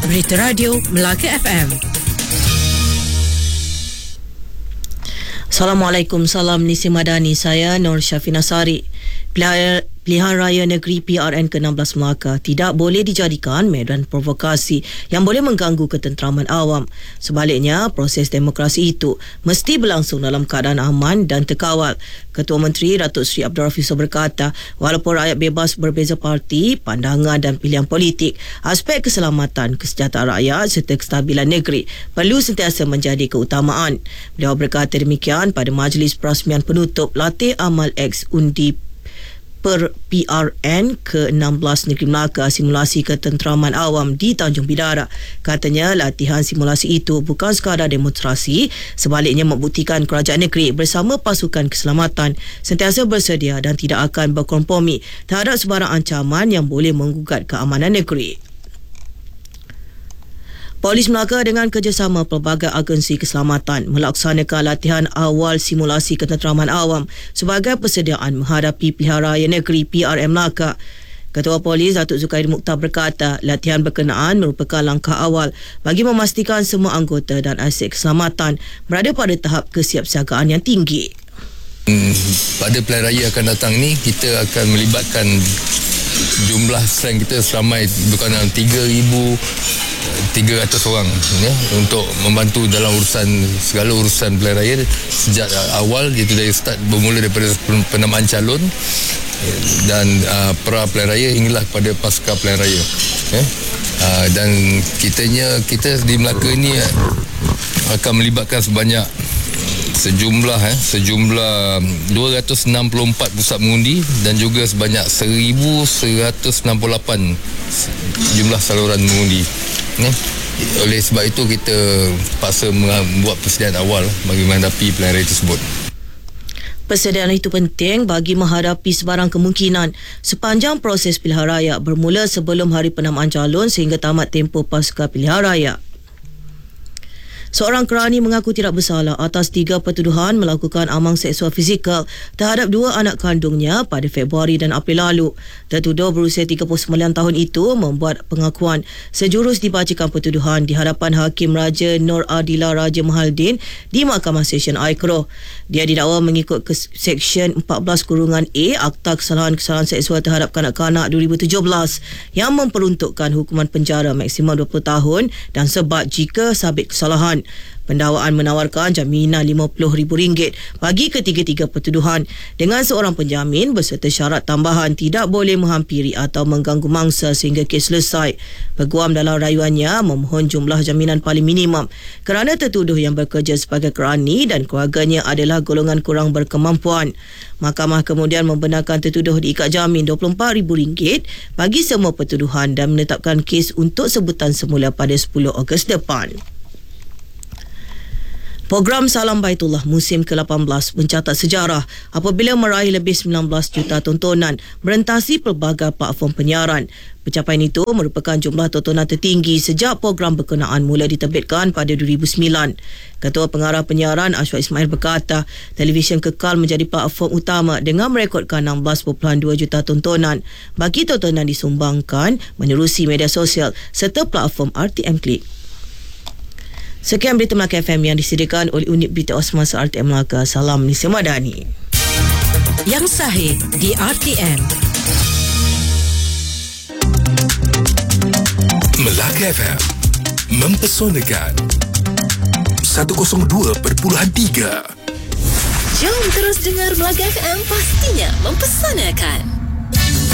Berita Radio Melaka FM. Assalamualaikum, salam Nisi Madani. Saya Nur Syafina Sari. Pilihan Raya Negeri PRN ke-16 Melaka tidak boleh dijadikan medan provokasi yang boleh mengganggu ketenteraman awam. Sebaliknya, proses demokrasi itu mesti berlangsung dalam keadaan aman dan terkawal. Ketua Menteri Datuk Seri Abdul Rafiq berkata, walaupun rakyat bebas berbeza parti, pandangan dan pilihan politik, aspek keselamatan, kesejahteraan rakyat serta kestabilan negeri perlu sentiasa menjadi keutamaan. Beliau berkata demikian pada majlis perasmian penutup Latih Amal X Undi per PRN ke-16 Negeri Melaka simulasi ketenteraman awam di Tanjung Bidara. Katanya latihan simulasi itu bukan sekadar demonstrasi, sebaliknya membuktikan kerajaan negeri bersama pasukan keselamatan sentiasa bersedia dan tidak akan berkompromi terhadap sebarang ancaman yang boleh menggugat keamanan negeri. Polis Melaka dengan kerjasama pelbagai agensi keselamatan melaksanakan latihan awal simulasi ketenteraman awam sebagai persediaan menghadapi Pilihan Raya Negeri PRN Melaka. Ketua Polis Datuk Zulkifli Mukhtar berkata, latihan berkenaan merupakan langkah awal bagi memastikan semua anggota dan aset keselamatan berada pada tahap kesiapsiagaan yang tinggi. Pada pilihan raya akan datang ni, kita akan melibatkan jumlah strength kita seramai bukan dalam 3,300 orang ya, untuk membantu dalam segala urusan pilihan raya sejak awal, iaitu dari start bermula daripada penamaan calon dan pra pilihan raya hinggalah kepada pasca pilihan raya ya. Dan kita di Melaka ni akan melibatkan sejumlah 264 pusat mengundi dan juga sebanyak 1,168 jumlah saluran mengundi ya. Oleh sebab itu kita paksa membuat persediaan awal bagi menghadapi pilihan raya tersebut. Persediaan itu penting bagi menghadapi sebarang kemungkinan sepanjang proses pilihan raya bermula sebelum hari penamaan calon sehingga tamat tempoh pasca pilihan raya. Seorang kerani mengaku tidak bersalah atas 3 pertuduhan melakukan amang seksual fizikal terhadap 2 anak kandungnya pada Februari dan April lalu. Tertuduh berusia 39 tahun itu membuat pengakuan sejurus dibacakan pertuduhan di hadapan Hakim Raja Nur Adila Raja Mahaldin di Mahkamah Session Aikro. Dia didakwa mengikut Seksyen 14-A Akta Kesalahan Seksual terhadap Kanak-kanak 2017 yang memperuntukkan hukuman penjara maksimum 20 tahun dan sebat jika sabit kesalahan. Pendakwaan menawarkan jaminan RM50,000 bagi ketiga-tiga pertuduhan dengan seorang penjamin berserta syarat tambahan tidak boleh menghampiri atau mengganggu mangsa sehingga kes selesai. Peguam dalam rayuannya memohon jumlah jaminan paling minimum kerana tertuduh yang bekerja sebagai kerani dan keluarganya adalah golongan kurang berkemampuan. Mahkamah kemudian membenarkan tertuduh diikat jamin RM24,000 bagi semua pertuduhan dan menetapkan kes untuk sebutan semula pada 10 Ogos depan. Program Salam Baitullah musim ke-18 mencatat sejarah apabila meraih lebih 19 juta tontonan merentasi pelbagai platform penyiaran. Pencapaian itu merupakan jumlah tontonan tertinggi sejak program berkenaan mula diterbitkan pada 2009. Ketua Pengarah Penyiaran Ashfaq Ismail berkata, televisyen kekal menjadi platform utama dengan merekodkan 16.2 juta tontonan bagi tontonan disumbangkan menerusi media sosial serta platform RTM Klik. Sekian berita Melaka FM yang disediakan oleh unit berita Osman RTM Melaka. Salam Nisi Madani. Yang sahih di RTM. Melaka FM mempesonakan 102.3. Jom terus dengar Melaka FM, pastinya mempesonakan.